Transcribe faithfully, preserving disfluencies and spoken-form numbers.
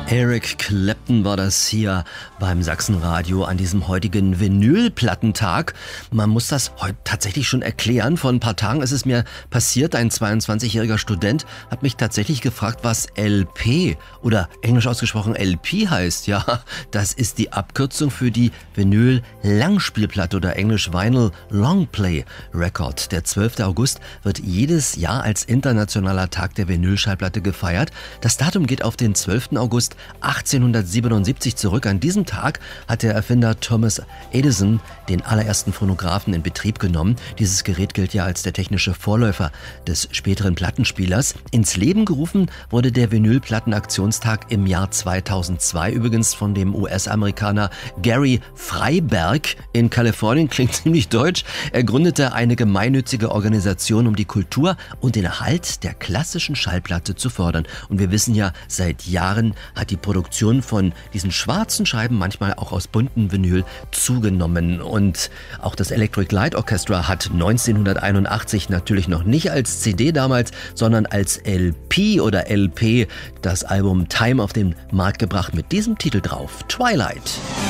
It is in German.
Eric Clapton war das hier beim Sachsenradio an diesem heutigen Vinylplattentag. Man muss das heute tatsächlich schon erklären. Vor ein paar Tagen ist es mir passiert, ein zweiundzwanzigjähriger Student hat mich tatsächlich gefragt, was L P oder englisch ausgesprochen L P heißt. Ja, das ist die Abkürzung für die Vinyl-Langspielplatte oder englisch Vinyl Longplay Record. Der zwölfte August wird jedes Jahr als internationaler Tag der Vinylschallplatte gefeiert. Das Datum geht auf den zwölften August achtzehnhundertsiebenundsiebzig zurück. An diesem Tag hat der Erfinder Thomas Edison den allerersten Phonographen in Betrieb genommen. Dieses Gerät gilt ja als der technische Vorläufer des späteren Plattenspielers. Ins Leben gerufen wurde der Vinylplattenaktionstag im Jahr zweitausendzwei, übrigens von dem U S-Amerikaner Gary Freiberg in Kalifornien. Klingt ziemlich deutsch. Er gründete eine gemeinnützige Organisation, um die Kultur und den Erhalt der klassischen Schallplatte zu fördern. Und wir wissen ja, seit Jahren hat die Produktion von diesen schwarzen Scheiben, manchmal auch aus bunten Vinyl, zugenommen. Und auch das Electric Light Orchestra hat neunzehnhunderteinundachtzig natürlich noch nicht als C D damals, sondern als L P oder L P das Album Time auf den Markt gebracht mit diesem Titel drauf, Twilight.